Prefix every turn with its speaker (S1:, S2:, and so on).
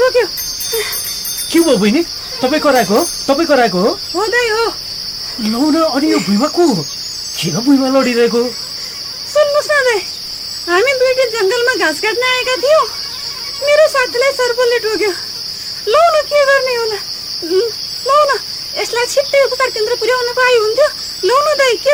S1: टोक्यो।
S2: के भयो बहिनी? तपाईँ कराएको हो?
S1: हो दाइ हो।
S2: लौ न, अनि यो भुइँमा को हो? किन भुइँमा लडिरहेको?
S1: सुन्नुहोस् न दाइ, हामी दुईटी जङ्गलमा घाँस काट्न आएका थियौँ। मेरो साथीलाई सर्पले टोक्यो। लौ न, के गर्ने होला? लौ न, यसलाई छिट्टै उपचार केन्द्र पुर्याउनको आइ हुन्थ्यो। लौ न दाइ, के